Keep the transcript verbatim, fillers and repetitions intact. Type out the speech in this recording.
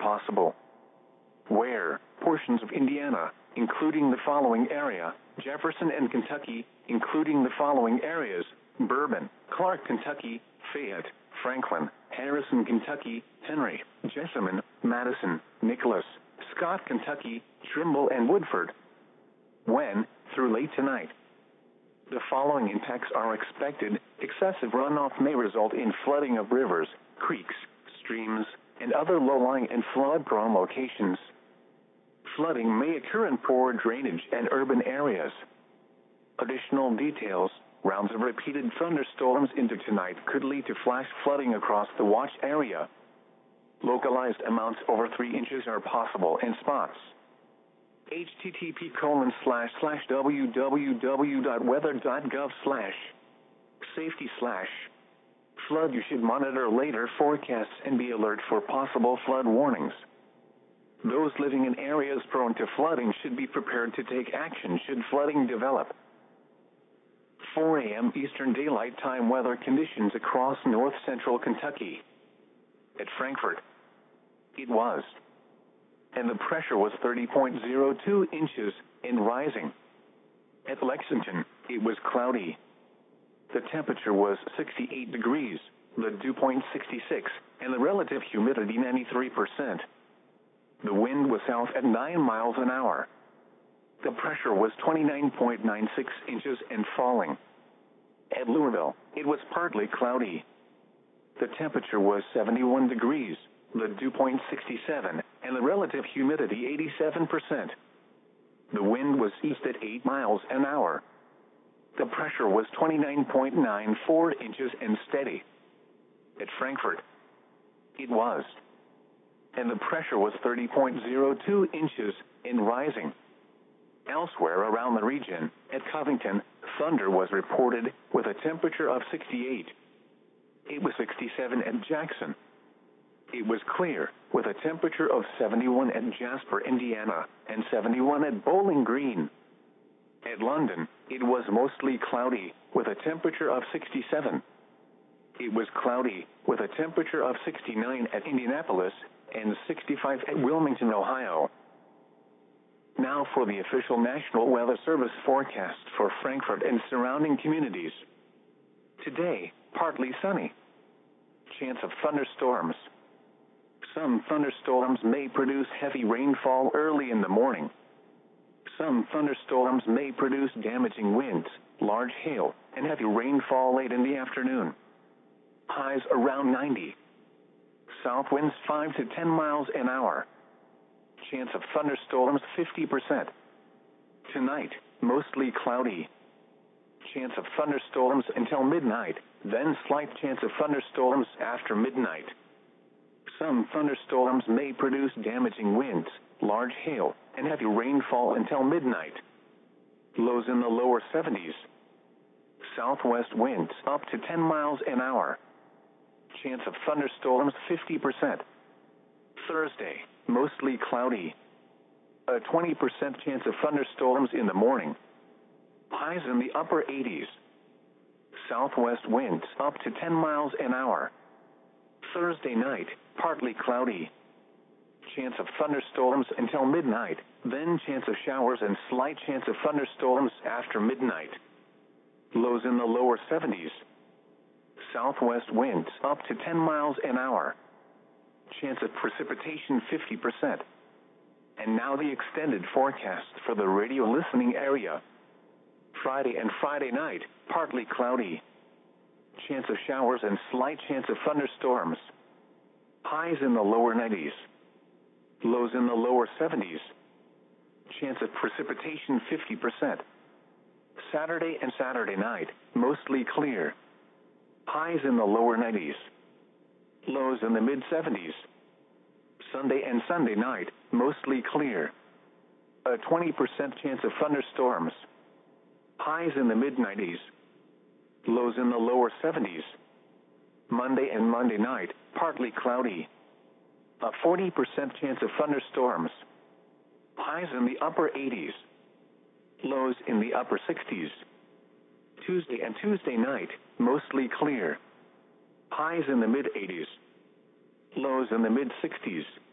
possible. Where? Portions of Indiana, including the following area: Jefferson and Kentucky, including the following areas: Bourbon, Clark, Kentucky, Fayette, Franklin, Harrison, Kentucky, Henry, Jessamine, Madison, Nicholas, Scott, Kentucky, Trimble, and Woodford. When? Through late tonight. The following impacts are expected. Excessive runoff may result in flooding of rivers, creeks, streams, and other low-lying and flood-prone locations. Flooding may occur in poor drainage and urban areas. Additional details: rounds of repeated thunderstorms into tonight could lead to flash flooding across the watch area. Localized amounts over three inches are possible in spots. http colon slash slash www.weather.gov slash safety slash flood. You should monitor later forecasts and be alert for possible flood warnings. Those living in areas prone to flooding should be prepared to take action should flooding develop. four a m Eastern Daylight Time weather conditions across north central Kentucky. At Frankfort, it was, and the pressure was thirty point zero two inches and rising. At Lexington, it was cloudy. The temperature was sixty-eight degrees, the dew point sixty-six, and the relative humidity ninety-three percent. The wind was south at nine miles an hour. The pressure was twenty-nine point nine six inches and falling. At Louisville, it was partly cloudy. The temperature was seventy-one degrees, the dew point sixty-seven, and the relative humidity eighty-seven percent. The wind was east at eight miles an hour. The pressure was twenty-nine point nine four inches and steady. At Frankfort, it was, and the pressure was thirty point zero two inches and rising. Elsewhere around the region, at Covington, thunder was reported with a temperature of sixty-eight. It was sixty-seven at Jackson. It was clear, with a temperature of seventy-one at Jasper, Indiana, and seventy-one at Bowling Green. At London, it was mostly cloudy, with a temperature of sixty-seven. It was cloudy, with a temperature of sixty-nine at Indianapolis, and sixty-five at Wilmington, Ohio. Now for the official National Weather Service forecast for Frankfort and surrounding communities. Today, partly sunny. Chance of thunderstorms. Some thunderstorms may produce heavy rainfall early in the morning. Some thunderstorms may produce damaging winds, large hail, and heavy rainfall late in the afternoon. Highs around ninety. South winds five to ten miles an hour. Chance of thunderstorms fifty percent. Tonight, mostly cloudy. Chance of thunderstorms until midnight, then slight chance of thunderstorms after midnight. Some thunderstorms may produce damaging winds, large hail, and heavy rainfall until midnight. Lows in the lower seventies. Southwest winds up to ten miles an hour. Chance of thunderstorms fifty percent. Thursday, mostly cloudy. A twenty percent chance of thunderstorms in the morning. Highs in the upper eighties. Southwest winds up to ten miles an hour. Thursday night, partly cloudy. Chance of thunderstorms until midnight, then chance of showers and slight chance of thunderstorms after midnight. Lows in the lower seventies. Southwest winds up to ten miles an hour. Chance of precipitation fifty percent. And now the extended forecast for the radio listening area. Friday and Friday night, partly cloudy. Chance of showers and slight chance of thunderstorms. Highs in the lower nineties. Lows in the lower seventies. Chance of precipitation fifty percent. Saturday and Saturday night, mostly clear. Highs in the lower nineties. Lows in the mid seventies. Sunday and Sunday night, mostly clear. A twenty percent chance of thunderstorms. Highs in the mid nineties. Lows in the lower seventies. Monday and Monday night, partly cloudy. A forty percent chance of thunderstorms. Highs in the upper eighties. Lows in the upper sixties. Tuesday and Tuesday night, mostly clear. Highs in the mid eighties. Lows in the mid sixties.